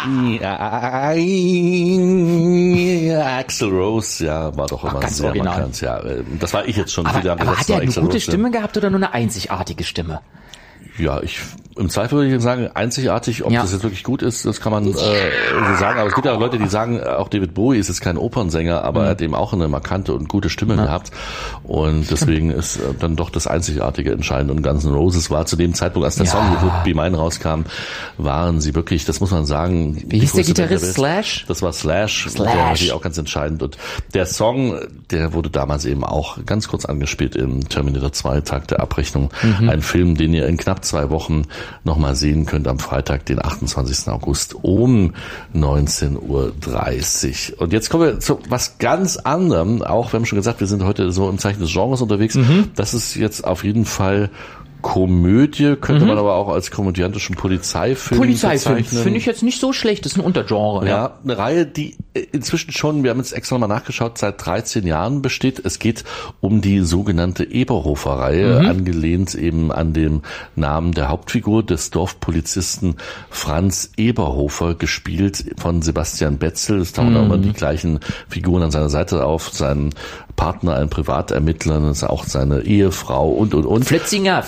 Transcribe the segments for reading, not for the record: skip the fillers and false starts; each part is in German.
Axl Rose, ja, war doch immer ganz sehr original. markant. Ja, das war ich jetzt schon. Aber hat er eine Axl gute Rose, Stimme gehabt oder nur eine einzigartige Stimme? Ja, im Zweifel würde ich sagen, einzigartig, ob das jetzt wirklich gut ist, das kann man so sagen. Aber es gibt ja auch Leute, die sagen, auch David Bowie ist jetzt kein Opernsänger, aber er hat eben auch eine markante und gute Stimme gehabt. Und deswegen ist dann doch das Einzigartige entscheidend. Und Guns N' Roses war zu dem Zeitpunkt, als der Song Would Be Mine rauskam, waren sie wirklich, das muss man sagen. Wie hieß der Gitarrist? Slash? Das war Slash. Der war natürlich auch ganz entscheidend. Und der Song, der wurde damals eben auch ganz kurz angespielt im Terminator 2, Tag der Abrechnung. Ein Film, den ihr in knapp 2 Wochen nochmal sehen könnt am Freitag, den 28. August um 19:30 Uhr. Und jetzt kommen wir zu was ganz anderem. Auch wir haben schon gesagt, wir sind heute so im Zeichen des Genres unterwegs. Das ist jetzt auf jeden Fall Komödie, könnte man aber auch als komödiantischen Polizeifilm bezeichnen. Finde ich jetzt nicht so schlecht, das ist ein Untergenre. Ja, eine Reihe, die inzwischen schon, wir haben jetzt extra mal nachgeschaut, seit 13 Jahren besteht. Es geht um die sogenannte Eberhofer-Reihe, angelehnt eben an dem Namen der Hauptfigur des Dorfpolizisten Franz Eberhofer, gespielt von Sebastian Betzel. Es tauchen auch immer die gleichen Figuren an seiner Seite auf, sein Partner, ein Privatermittler, das ist auch seine Ehefrau und. Flitzinger.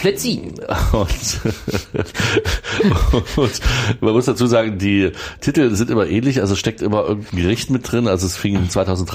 Und man muss dazu sagen, die Titel sind immer ähnlich, also steckt immer irgendein Gericht mit drin, also es fing 2003